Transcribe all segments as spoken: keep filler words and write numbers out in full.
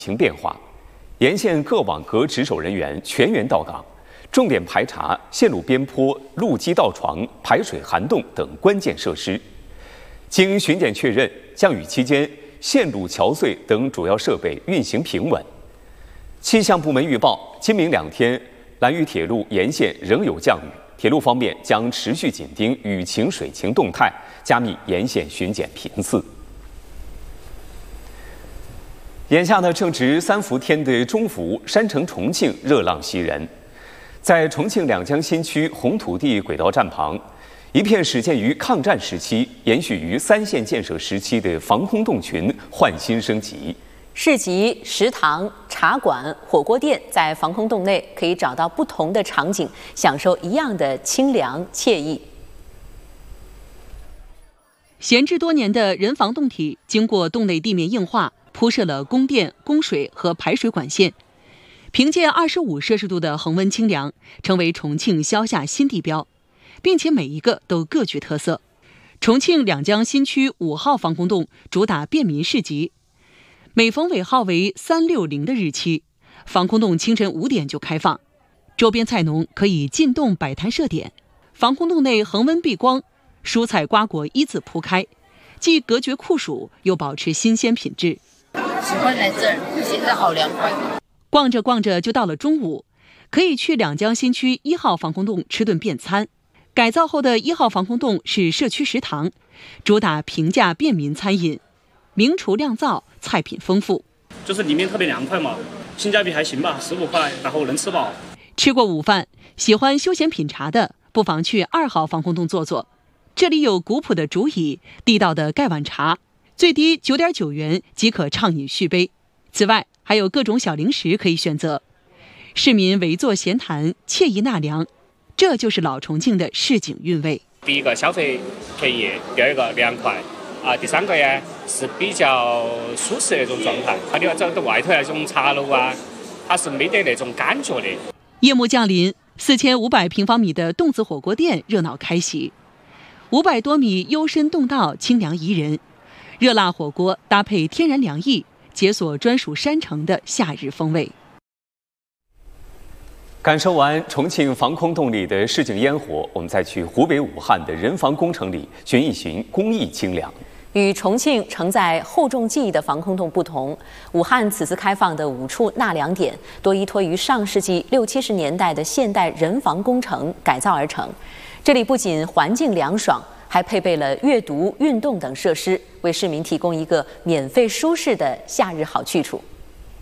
情变化，沿线各网格值守人员全员到岗，重点排查线路边坡、路基道床、排水涵洞等关键设施。经巡检确认，降雨期间线路、桥隧等主要设备运行平稳。气象部门预报，今明两天兰渝铁路沿线仍有降雨，铁路方面将持续紧盯雨情、水情动态，加密沿线巡检频次。眼下呢，正值三伏天的中伏，山城重庆热浪袭人。在重庆两江新区红土地轨道站旁，一片始建于抗战时期、延续于三线建设时期的防空洞群焕新升级。 市集、食堂、茶馆、火锅店在防空洞内可以找到不同的场景，享受一样的清凉惬意。 闲置多年的人防洞体，经过洞内地面硬化，铺设了供电、供水和排水管线。凭借二十五摄氏度的恒温清凉，成为重庆消夏新地标，并且每一个都各具特色。重庆两江新区五号防空洞主打便民市集。每逢尾号为三六零的日期，防空洞清晨五点就开放，周边菜农可以进洞摆摊设点。防空洞内恒温避光，蔬菜瓜果一字铺开，既隔绝酷暑，又保持新鲜品质。 喜欢来这儿，现在好凉快。 逛着逛着就到了中午，可以去两江新区一号防空洞吃顿便餐。改造后的一号防空洞是社区食堂，主打平价便民餐饮。名厨酿造，菜品丰富， 就是里面特别凉快嘛，性价比还行吧，十五块，然后能吃饱。 吃过午饭，喜欢休闲品茶的，不妨去二号防空洞坐坐。这里有古朴的竹椅、地道的盖碗茶，最低九点九元即可畅饮续杯。此外，还有各种小零食可以选择。市民围坐闲谈，惬意纳凉，这就是老重庆的市井韵味。 第一个消费便宜，第二个凉快。啊，第三个呀是比较舒适的那种状态。啊，你要走到外头那种茶楼啊，它是没得那种感觉的。 夜幕降临，四千五百平方米的洞子火锅店热闹开席，五百多米幽深洞道清凉宜人，热辣火锅搭配天然凉意，解锁专属山城的夏日风味。 感受完重庆防空洞里的市井烟火，我们再去湖北武汉的人防工程里寻一寻工艺清凉。 与重庆承载厚重记忆的防空洞不同，武汉此次开放的五处纳凉点多依托于上世纪六七十年代的现代人防工程改造而成。这里不仅环境凉爽，还配备了阅读、运动等设施，为市民提供一个免费舒适的夏日好去处。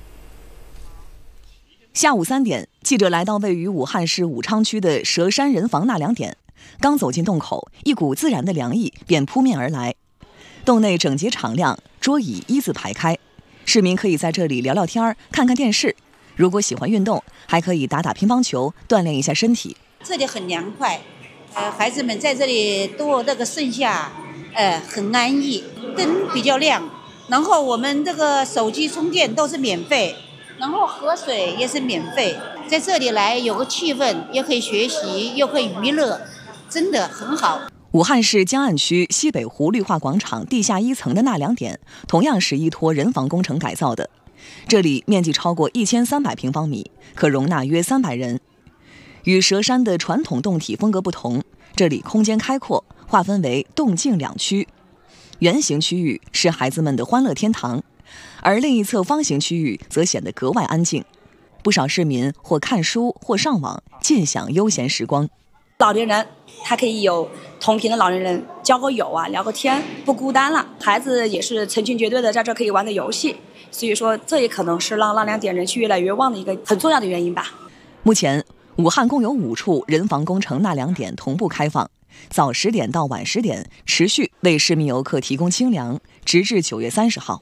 下午三点，记者来到位于武汉市武昌区的佘山人防纳凉点。刚走进洞口，一股自然的凉意便扑面而来。洞内整洁敞亮，桌椅一字排开，市民可以在这里聊聊天、看看电视。如果喜欢运动，还可以打打乒乓球，锻炼一下身体。 这里很凉快，呃，孩子们在这里度那个盛夏，呃，很安逸。灯比较亮，然后我们这个手机充电都是免费。然后喝水也是免费，在这里来有个气氛，又可以学习，又可以娱乐，真的很好。 武汉市江岸区西北湖绿化广场地下一层的纳凉点，同样是依托人防工程改造的。这里面积超过一千三百平方米，可容纳约三百人。与佘山的传统洞体风格不同，这里空间开阔，划分为动静两区。圆形区域是孩子们的欢乐天堂。而另一侧方形区域则显得格外安静，不少市民或看书或上网，尽享悠闲时光。 老年人他可以有同频的老年人交个友啊，聊个天，不孤单了。孩子也是成群结队的在这可以玩的游戏，所以说这也可能是让纳凉点人气越来越旺的一个很重要的原因吧。 目前，武汉共有五处人防工程纳凉点同步开放，早十点到晚十点持续为市民游客提供清凉，直至九月三十号。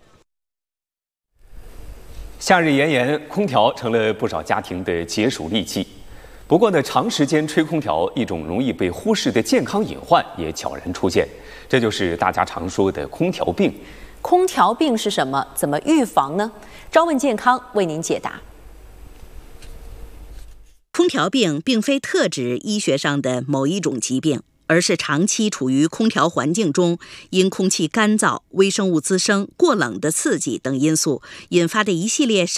夏日炎炎，空调成了不少家庭的解暑利器。不过呢，长时间吹空调，一种容易被忽视的健康隐患也悄然出现，这就是大家常说的空调病。 空调病是什么？怎么预防呢？朝问健康为您解答。 空调病并非特指医学上的某一种疾病， 而是长期处于空调环境中，因空气干燥、微生物滋生、过冷的刺激等因素引发的一系列